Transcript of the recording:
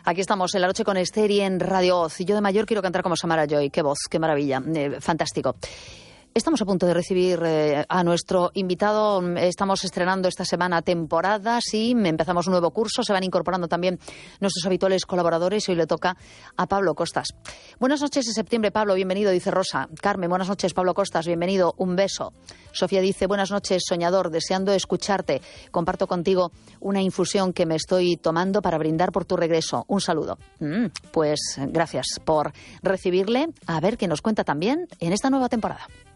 Aquí estamos en La Noche con Esther y en Radio Oz. Y yo de mayor quiero cantar como Samara Joy. Qué voz, qué maravilla. Fantástico. Estamos a punto de recibir a nuestro invitado. Estamos estrenando esta semana temporada, sí, empezamos un nuevo curso, se van incorporando también nuestros habituales colaboradores y hoy le toca a Pablo Costas. Buenas noches de septiembre, Pablo, bienvenido, dice Rosa. Carmen, buenas noches, Pablo Costas, bienvenido, un beso. Sofía dice, buenas noches, soñador, deseando escucharte. Comparto contigo una infusión que me estoy tomando para brindar por tu regreso. Un saludo. Pues gracias por recibirle. A ver qué nos cuenta también en esta nueva temporada.